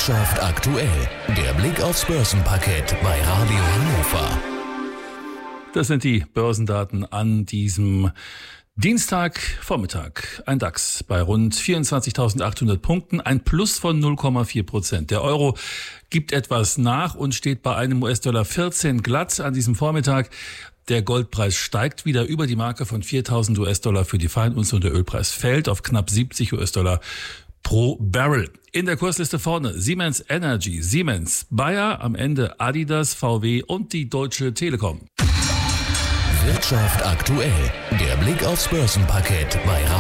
Wirtschaft aktuell. Der Blick aufs Börsenparkett bei Radio Hannover. Das sind die Börsendaten an diesem Dienstagvormittag. Ein DAX bei rund 24.800 Punkten, ein Plus von 0,4%. Der Euro gibt etwas nach und steht bei einem US-Dollar 14 glatt an diesem Vormittag. Der Goldpreis steigt wieder über die Marke von 4.000 US-Dollar für die Feinunze und der Ölpreis fällt auf knapp 70 US-Dollar pro Barrel. In der Kursliste vorne Siemens Energy, Siemens, Bayer, am Ende Adidas, VW und die Deutsche Telekom. Wirtschaft aktuell. Der Blick aufs Börsenparkett bei